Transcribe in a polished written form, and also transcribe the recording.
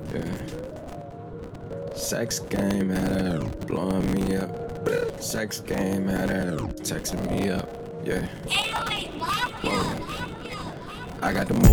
Yeah. Sex game had her blowing me up. Sex game had her texting me up. Yeah. Whoa. I got the move.